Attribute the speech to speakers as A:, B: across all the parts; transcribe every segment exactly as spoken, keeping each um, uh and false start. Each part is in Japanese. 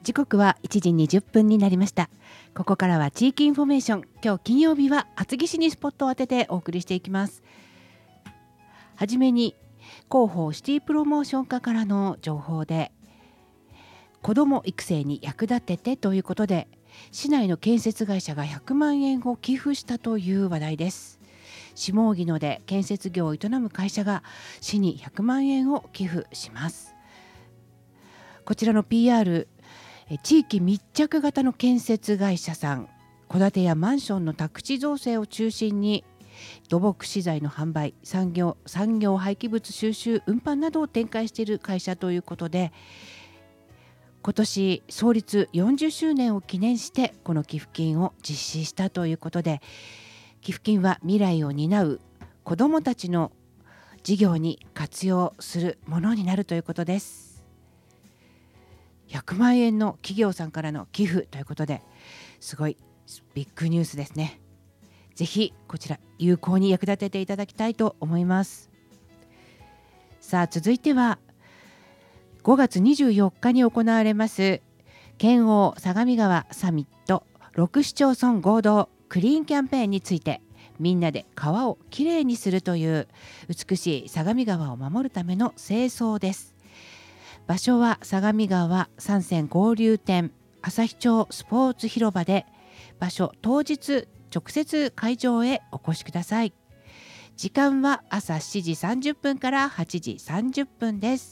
A: 時刻はいちじにじゅっぷんになりました。ここからは地域インフォメーション。今日金曜日は厚木市にスポットを当ててお送りしていきます。はじめに広報シティプロモーション課からの情報で、子ども育成に役立ててということで、市内の建設会社がひゃくまんえんを寄付したという話題です。下荻野で建設業を営む会社が市にひゃくまんえんを寄付します。こちらの ピーアール、地域密着型の建設会社さん、戸建てやマンションの宅地造成を中心に土木資材の販売、産業、産業廃棄物収集運搬などを展開している会社ということで、今年創立よんじゅっしゅうねんを記念してこの寄付金を実施したということで、寄付金は未来を担う子どもたちの事業に活用するものになるということです。ひゃくまんえんの企業さんからの寄付ということで、すごいビッグニュースですね。ぜひこちら有効に役立てていただきたいと思います。さあ、続いてはごがつにじゅうよっかに行われます県央相模川サミットろく市町村合同クリーンキャンペーンについて、みんなで川をきれいにするという美しい相模川を守るための清掃です。場所は相模川三線合流点旭町スポーツ広場で、場所当日直接会場へお越しください。時間は朝しちじさんじゅっぷんからはちじさんじゅっぷんです。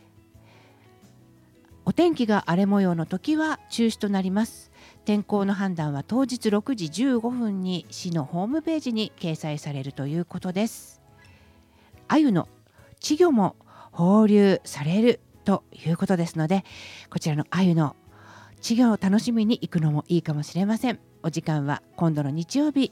A: お天気が荒れ模様の時は中止となります。天候の判断は当日ろくじじゅうごふんに市のホームページに掲載されるということです。鮎の稚魚も放流されるということですので、こちらの鮎の稚魚を楽しみに行くのもいいかもしれません。お時間は今度の日曜日